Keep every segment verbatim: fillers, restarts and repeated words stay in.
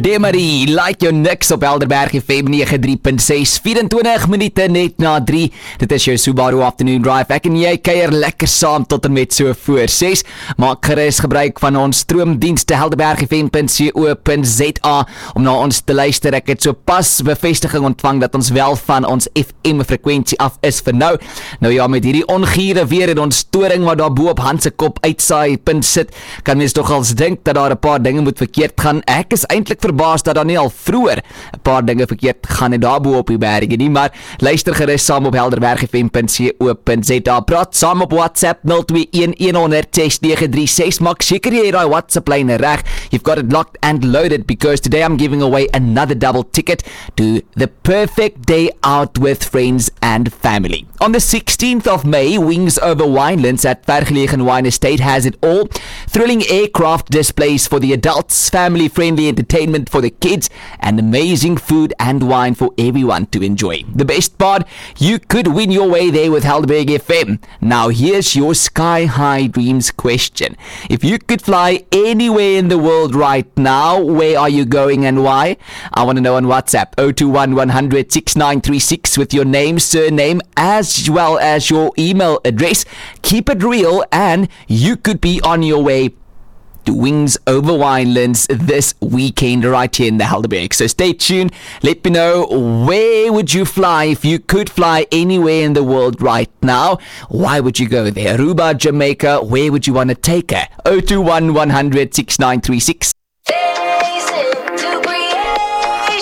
Demery, like jou niks op Helderberg F M nege drie punt ses, vierentwintig minute net na drie. Dit is jou Subaru Afternoon Drive. Ek en jy kuier lekker saam tot en met so voor ses. Maak gerus gebruik van ons stroomdienste helderberg f m punt co punt za om na ons te luister. Ek het so pas bevestiging ontvang dat ons wel van ons F M frekwensie af is vir nou. Nou ja, met hierdie ongiere weer en ons storing wat daar bo op Hans se kop uitsaai punt sit, kan mens toch als dink dat daar 'n paar dinge moet verkeerd gaan. Ek is eintlik verbaas dat daar nie al vroeër 'n paar dinge verkeerd gaan en daarbo op die berge nie, maar luister gerus saam op helderberg f m punt co punt za. Praat saam op WhatsApp nul twee een een honderd ses nege drie ses. Maak seker jy het daai WhatsApp lyn reg. You've got it locked and loaded because today I'm giving away another double ticket to the perfect day out with friends and family. On the sixteenth of May, Wings Over Winelands at Vergelegen Wine Estate has it all. Thrilling aircraft displays for the adults, family-friendly entertainment for the kids, and amazing food and wine for everyone to enjoy. The best part, you could win your way there with Helderberg F M. Now here's your sky-high dreams question. If you could fly anywhere in the world right now, where are you going and why? I want to know on WhatsApp, zero two one one hundred six nine three six with your name, surname, as well as your email address. Keep it real and you could be on your way to Wings Over Winelands this weekend right here in the Helderberg. So stay tuned. Let me know, where would you fly if you could fly anywhere in the world right now? Why would you go there? Aruba, Jamaica, where would you want to take her? zero two one one hundred six nine three six.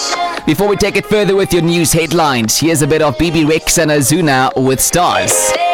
Before we take it further with your news headlines, here's a bit of B B Rex and Azuna with Stars.